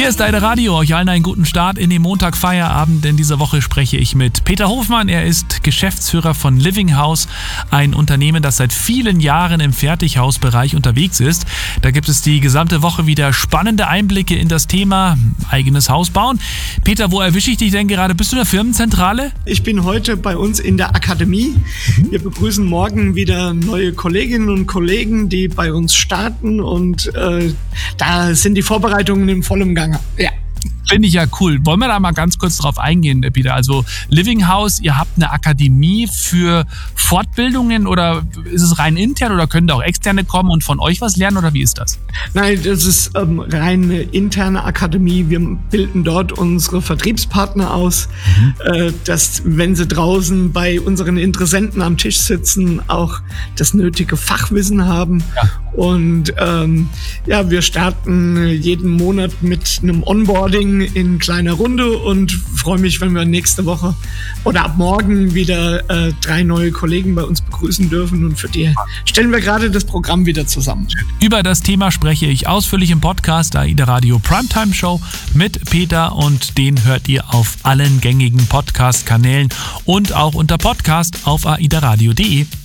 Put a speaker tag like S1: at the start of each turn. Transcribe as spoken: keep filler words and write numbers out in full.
S1: Hier ist AIDA Radio, euch allen einen guten Start in den Montagfeierabend. In dieser Woche spreche ich mit Peter Hofmann. Er ist Geschäftsführer von Living House, ein Unternehmen, das seit vielen Jahren im Fertighausbereich unterwegs ist. Da gibt es die gesamte Woche wieder spannende Einblicke in das Thema eigenes Haus bauen. Peter, wo erwische ich dich denn gerade? Bist du in der Firmenzentrale?
S2: Ich bin heute bei uns in der Akademie. Wir begrüßen morgen wieder neue Kolleginnen und Kollegen, die bei uns starten, und äh, da sind die Vorbereitungen im vollen Gange. Ja.
S1: Finde ich ja cool. Wollen wir da mal ganz kurz drauf eingehen, Peter? Also Living House, ihr habt eine Akademie für Fortbildungen, oder ist es rein intern oder können da auch Externe kommen und von euch was lernen, oder wie ist das?
S2: Nein, das ist ähm, rein eine interne Akademie. Wir bilden dort unsere Vertriebspartner aus, mhm. äh, dass, wenn sie draußen bei unseren Interessenten am Tisch sitzen, auch das nötige Fachwissen haben. Ja. Und ähm, ja, wir starten jeden Monat mit einem Onboarding in kleiner Runde und freue mich, wenn wir nächste Woche oder ab morgen wieder äh, drei neue Kollegen bei uns begrüßen dürfen, und für die stellen wir gerade das Programm wieder zusammen.
S1: Über das Thema spreche ich ausführlich im Podcast AIDA Radio Primetime Show mit Peter, und den hört ihr auf allen gängigen Podcast-Kanälen und auch unter Podcast auf aidaradio punkt de.